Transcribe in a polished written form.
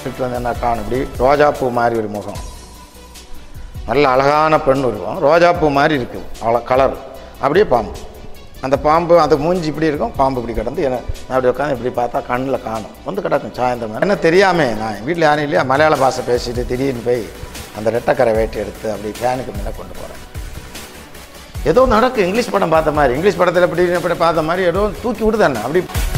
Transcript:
எடுத்து வந்து என்ன காணும், இப்படி ரோஜாப்பூ மாதிரி ஒரு முகம், நல்ல அழகான பெண் இருக்கும், ரோஜாப்பூ மாதிரி இருக்குது கலர், அப்படியே பாம்பு. அந்த பாம்பு அந்த மூஞ்சி இப்படி இருக்கும், பாம்பு இப்படி கிடந்து என்ன நான் அப்படி உட்காந்து இப்படி பார்த்தா கண்ணில் காணும், வந்து கிடக்கும் சாயந்தரம். என்ன தெரியாமல் நான் வீட்டில் யாரும் இல்லையா, மலையாள பாஷை பேசிட்டு திடீர்னு போய் அந்த ரெட்டைக்கரை வேட்டி எடுத்து அப்படி ஃபேனுக்கு மேலே கொண்டு போகிறேன். ஏதோ நடக்கும், இங்கிலீஷ் படம் பார்த்த மாதிரி, இங்கிலீஷ் படத்தில் எப்படி பார்த்த மாதிரி ஏதோ தூக்கி விடுதானே அப்படி